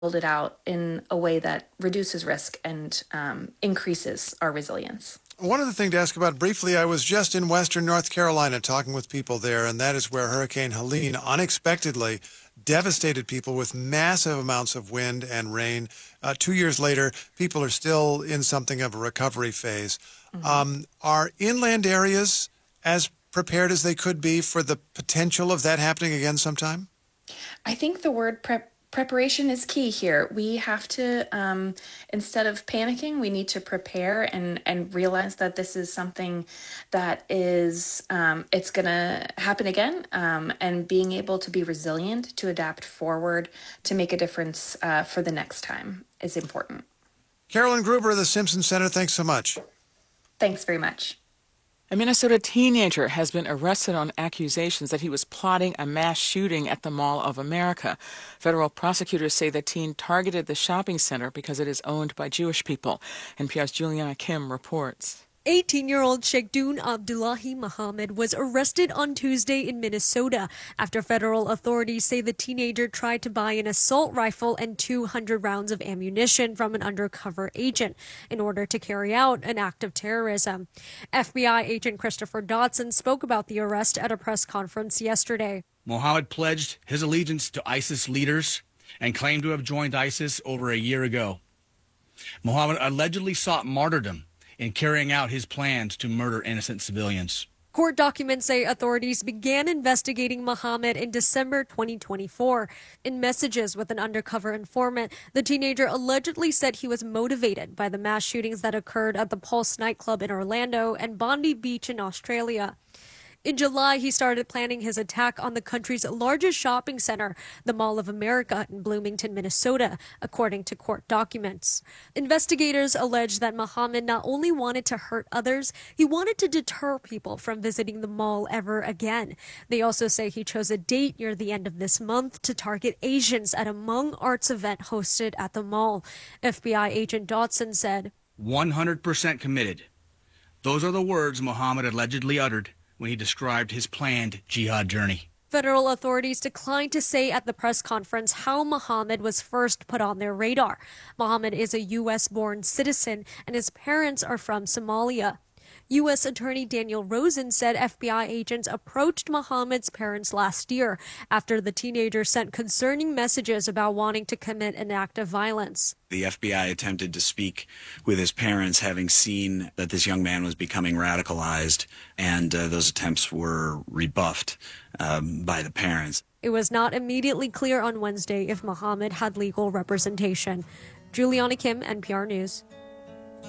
build it out in a way that reduces risk and increases our resilience. One other thing to ask about briefly, I was just in Western North Carolina talking with people there, and that is where Hurricane Helene unexpectedly devastated people with massive amounts of wind and rain. 2 years later, people are still in something of a recovery phase. Are inland areas as prepared as they could be for the potential of that happening again sometime? I think the word preparation is key here. We have to, instead of panicking, we need to prepare and realize that this is something that is, it's going to happen again. And being able to be resilient, to adapt forward, to make a difference for the next time is important. Carolyn Gruber of the Simpson Center, thanks so much. Thanks very much. A Minnesota teenager has been arrested on accusations that he was plotting a mass shooting at the Mall of America. Federal prosecutors say the teen targeted the shopping center because it is owned by Jewish people. NPR's Juliana Kim reports. 18-year-old Sheikhdun Abdullahi Muhammad was arrested on Tuesday in Minnesota after federal authorities say the teenager tried to buy an assault rifle and 200 rounds of ammunition from an undercover agent in order to carry out an act of terrorism. FBI agent Christopher Dodson spoke about the arrest at a press conference yesterday. Muhammad pledged his allegiance to ISIS leaders and claimed to have joined ISIS over a year ago. Muhammad allegedly sought martyrdom in carrying out his plans to murder innocent civilians. Court documents say authorities began investigating Muhammad in December 2024. In messages with an undercover informant, the teenager allegedly said he was motivated by the mass shootings that occurred at the Pulse nightclub in Orlando and Bondi Beach in Australia. In July, he started planning his attack on the country's largest shopping center, the Mall of America in Bloomington, Minnesota, according to court documents. Investigators allege that Muhammad not only wanted to hurt others, he wanted to deter people from visiting the mall ever again. They also say he chose a date near the end of this month to target Asians at a Hmong Arts event hosted at the mall. FBI agent Dodson said, 100% committed. Those are the words Muhammad allegedly uttered when he described his planned jihad journey. Federal authorities declined to say at the press conference how Muhammad was first put on their radar. Muhammad is a U.S.-born citizen, and his parents are from Somalia. U.S. Attorney Daniel Rosen said FBI agents approached Muhammad's parents last year after the teenager sent concerning messages about wanting to commit an act of violence. The FBI attempted to speak with his parents, having seen that this young man was becoming radicalized, and those attempts were rebuffed by the parents. It was not immediately clear on Wednesday if Muhammad had legal representation. Juliana Kim, NPR News.